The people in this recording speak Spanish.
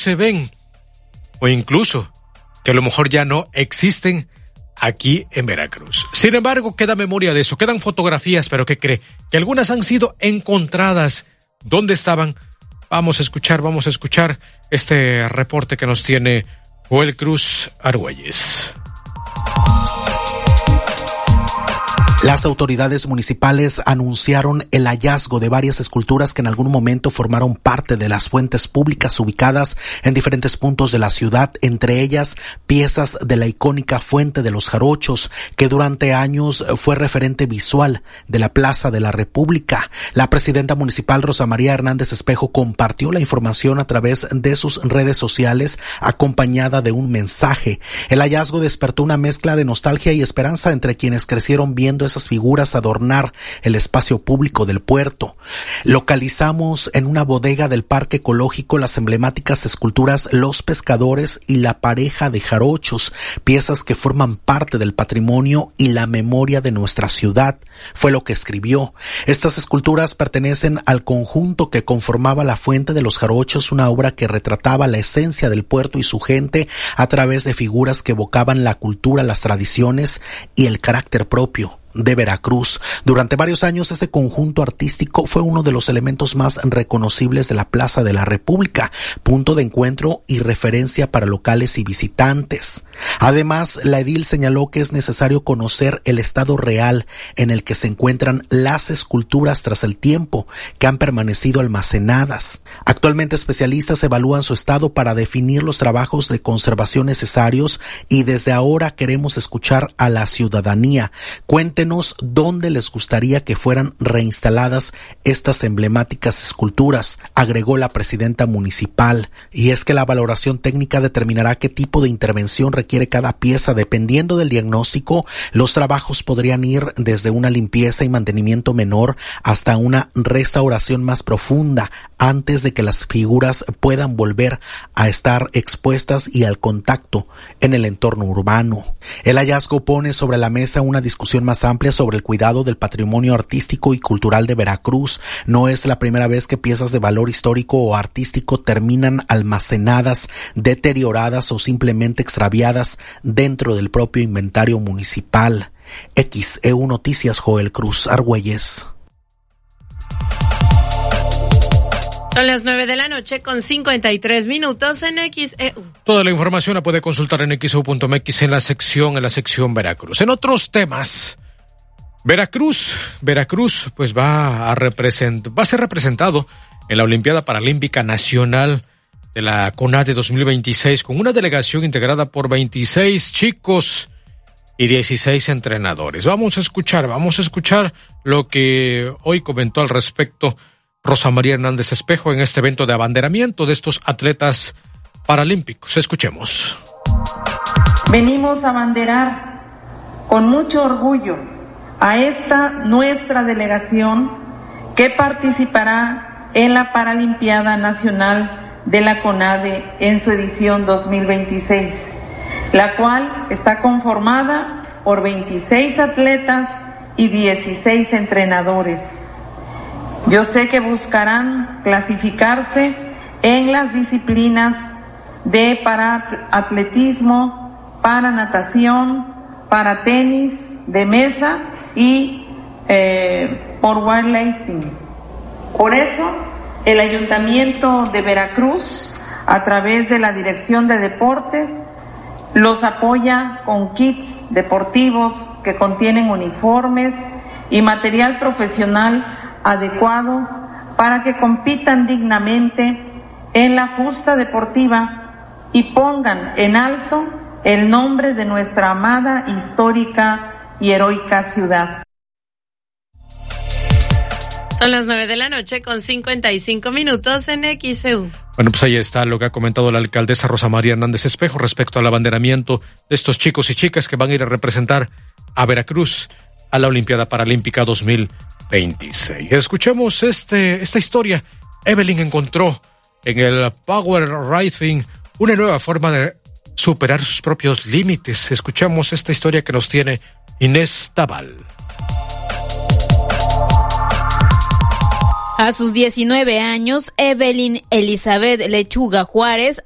se ven, o incluso que a lo mejor ya no existen aquí en Veracruz. Sin embargo, queda memoria de eso, quedan fotografías, pero ¿qué cree? Que algunas han sido encontradas. ¿Dónde estaban? Vamos a escuchar este reporte que nos tiene Joel Cruz Argüelles. Las autoridades municipales anunciaron el hallazgo de varias esculturas que en algún momento formaron parte de las fuentes públicas ubicadas en diferentes puntos de la ciudad, entre ellas piezas de la icónica Fuente de los Jarochos, que durante años fue referente visual de la Plaza de la República. La presidenta municipal Rosa María Hernández Espejo compartió la información a través de sus redes sociales, acompañada de un mensaje. El hallazgo despertó una mezcla de nostalgia y esperanza entre quienes crecieron viendo esas figuras adornar el espacio público del puerto. Localizamos en una bodega del Parque Ecológico las emblemáticas esculturas Los Pescadores y la Pareja de Jarochos, piezas que forman parte del patrimonio y la memoria de nuestra ciudad, fue lo que escribió. Estas esculturas pertenecen al conjunto que conformaba la Fuente de los Jarochos, una obra que retrataba la esencia del puerto y su gente a través de figuras que evocaban la cultura, las tradiciones y el carácter propio de Veracruz. Durante varios años ese conjunto artístico fue uno de los elementos más reconocibles de la Plaza de la República, punto de encuentro y referencia para locales y visitantes. Además, la edil señaló que es necesario conocer el estado real en el que se encuentran las esculturas tras el tiempo que han permanecido almacenadas. Actualmente especialistas evalúan su estado para definir los trabajos de conservación necesarios y desde ahora queremos escuchar a la ciudadanía. Cuéntenos dónde les gustaría que fueran reinstaladas estas emblemáticas esculturas, agregó la presidenta municipal. Y es que la valoración técnica determinará qué tipo de intervención requiere cada pieza. Dependiendo del diagnóstico, los trabajos podrían ir desde una limpieza y mantenimiento menor hasta una restauración más profunda, antes de que las figuras puedan volver a estar expuestas y al contacto en el entorno urbano. El hallazgo pone sobre la mesa una discusión más amplia sobre el cuidado del patrimonio artístico y cultural de Veracruz. No es la primera vez que piezas de valor histórico o artístico terminan almacenadas, deterioradas o simplemente extraviadas dentro del propio inventario municipal. XEU Noticias, Joel Cruz Argüelles. Son las 9:53 p.m. en XEU. Toda la información la puede consultar en xeu.mx en la sección Veracruz. En otros temas, Veracruz pues va a ser representado en la Olimpiada Paralímpica Nacional de la CONADE 2026 con una delegación integrada por 26 chicos y 16 entrenadores. Vamos a escuchar lo que hoy comentó al respecto Rosa María Hernández Espejo en este evento de abanderamiento de estos atletas paralímpicos. Escuchemos. Venimos a abanderar con mucho orgullo a esta nuestra delegación que participará en la Paralimpiada Nacional de la CONADE en su edición 2026, la cual está conformada por 26 atletas y 16 entrenadores. Yo sé que buscarán clasificarse en las disciplinas de atletismo, para natación, para tenis de mesa y por weightlifting. Por eso, el Ayuntamiento de Veracruz, a través de la Dirección de Deportes, los apoya con kits deportivos que contienen uniformes y material profesional adecuado para que compitan dignamente en la justa deportiva y pongan en alto el nombre de nuestra amada, histórica y heroica ciudad. Son las 9:55 p.m. en XEU. Bueno, pues ahí está lo que ha comentado la alcaldesa Rosa María Hernández Espejo respecto al abanderamiento de estos chicos y chicas que van a ir a representar a Veracruz a la Olimpiada Paralímpica 2026. Escuchemos esta historia. Evelyn encontró en el powerlifting una nueva forma de superar sus propios límites. Escuchemos esta historia que nos tiene Inés Tabal. A sus 19 años, Evelyn Elizabeth Lechuga Juárez